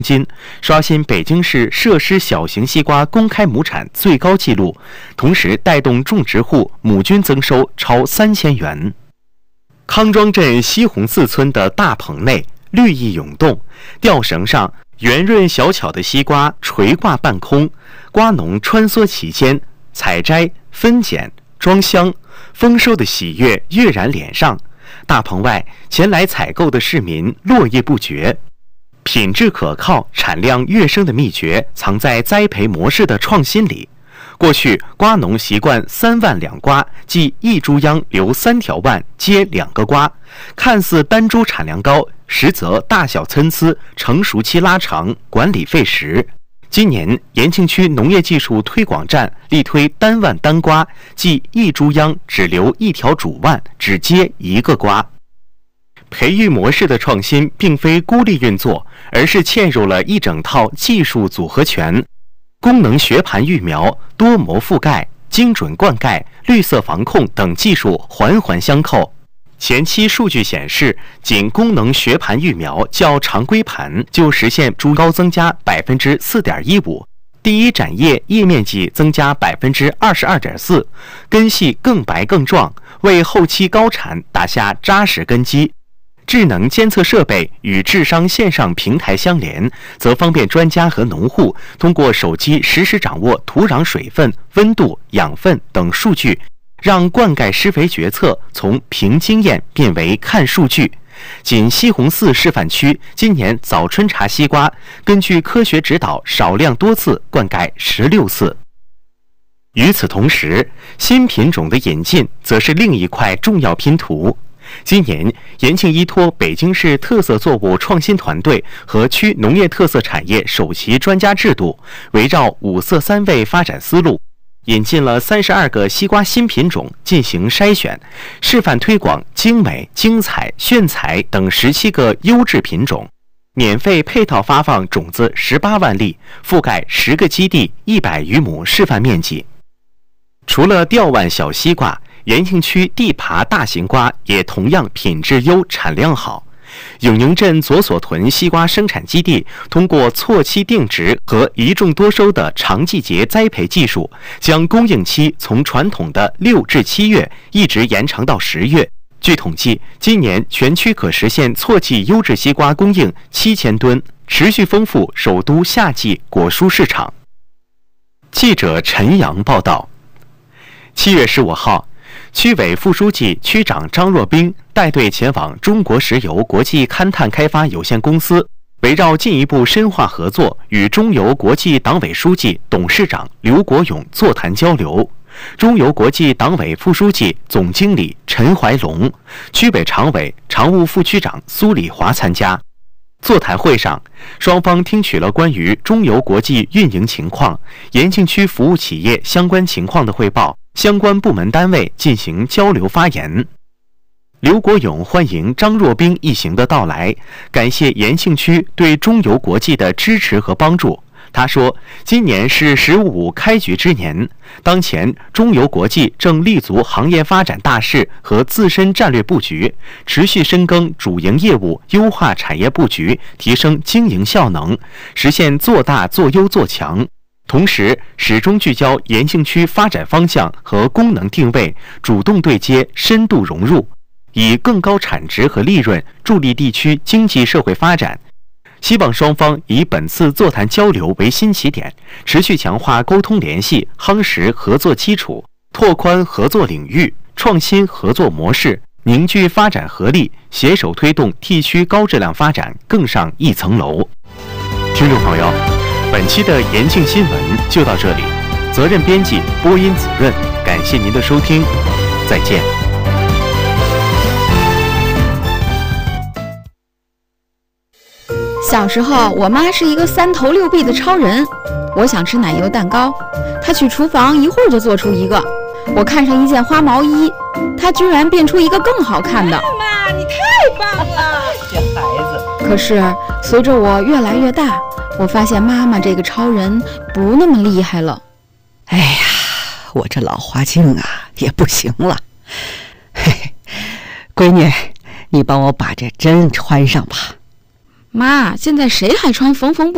斤，刷新北京市设施小型西瓜公开亩产最高纪录，同时带动种植户亩均增收超3000元。康庄镇西红寺村的大棚内，绿意涌动，吊绳上圆润小巧的西瓜垂挂半空，瓜农穿梭其间，采摘、分拣、装箱，丰收的喜悦跃然脸上。大棚外，前来采购的市民络绎不绝。品质可靠、产量跃升的秘诀藏在栽培模式的创新里。过去，瓜农习惯3万两瓜，即一株秧留3条腕，接2个瓜，看似单株产量高，实则大小参差，成熟期拉长，管理费时。今年，延庆区农业技术推广站力推单腕单瓜，即一株秧只留1条主腕，只接1个瓜。培育模式的创新并非孤立运作，而是嵌入了一整套技术组合拳，功能学盘育苗、多膜覆盖、精准灌溉、绿色防控等技术环环相扣。前期数据显示，仅功能学盘育苗较常规盘就实现株高增加4.15%，第一展叶叶面积增加22.4%，根系更白更壮，为后期高产打下扎实根基。智能监测设备与智商线上平台相连，则方便专家和农户通过手机实时掌握土壤水分、温度、养分等数据，让灌溉施肥决策从凭经验变为看数据。仅西红柿示范区今年早春茶西瓜，根据科学指导，少量多次灌溉16次。与此同时，新品种的引进则是另一块重要拼图。今年，延庆依托北京市特色作物创新团队和区农业特色产业首席专家制度，围绕5色3味发展思路，引进了32个西瓜新品种进行筛选，示范推广精美、精彩、炫彩等17个优质品种，免费配套发放种子18万粒，覆盖10个基地100余亩示范面积。除了吊腕小西瓜，延庆区地耙大型瓜也同样品质优、产量好。永宁镇左所屯西瓜生产基地通过错期定植和一种多收的长季节栽培技术，将供应期从传统的6至7月一直延长到10月。据统计，今年全区可实现错季优质西瓜供应7000吨，持续丰富首都夏季果蔬市场。记者陈阳报道。7月15号，区委副书记、区长张若冰带队前往中国石油国际勘探开发有限公司，围绕进一步深化合作，与中油国际党委书记、董事长刘国勇座谈交流。中油国际党委副书记、总经理陈怀龙、区委常委、常务副区长苏礼华参加。座谈会上，双方听取了关于中油国际运营情况、延庆区服务企业相关情况的汇报，相关部门单位进行交流发言。刘国勇欢迎张若冰一行的到来，感谢延庆区对中油国际的支持和帮助。他说，今年是“十五五”开局之年，当前中油国际正立足行业发展大势和自身战略布局，持续深耕主营业务，优化产业布局，提升经营效能，实现做大做优做强。同时，始终聚焦延庆区发展方向和功能定位，主动对接，深度融入，以更高产值和利润助力地区经济社会发展。希望双方以本次座谈交流为新起点，持续强化沟通联系，夯实合作基础，拓宽合作领域，创新合作模式，凝聚发展合力，携手推动地区高质量发展更上一层楼。听众朋友，本期的延庆新闻就到这里，责任编辑播音子润，感谢您的收听，再见。 小时候，我妈是一个3头6臂的超人。我想吃奶油蛋糕，她去厨房一会儿就做出一个。我看上一件花毛衣，她居然变出一个更好看的。 妈妈，你太棒了！这孩子。 可是随着我越来越大，我发现妈妈这个超人不那么厉害了。 哎呀，我这老花镜啊也不行了。嘿嘿，闺女，你帮我把这针穿上吧。 妈，现在谁还穿缝缝补